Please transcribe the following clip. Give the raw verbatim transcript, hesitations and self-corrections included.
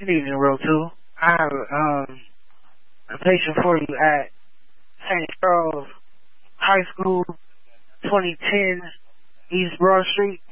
Good evening, Row two. I have um, a patient for you at Saint Charles High School, twenty ten East Broad Street.